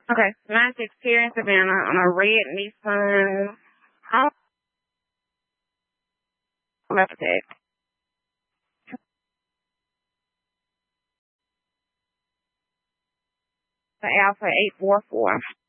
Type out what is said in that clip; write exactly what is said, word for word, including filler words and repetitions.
Okay, nice experience of being on a, on a red Nissan. How left it? The Alpha eight four four.